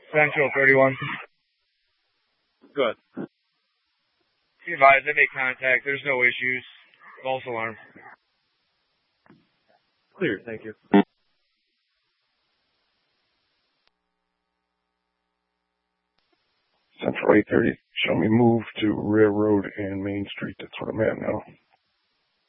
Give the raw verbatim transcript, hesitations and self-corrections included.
Central thirty-one. Good. Be advised, they make contact. There's no issues. False alarm. Clear, thank you. Central eight thirty. Show me move to Railroad and Main Street. That's what I'm at now.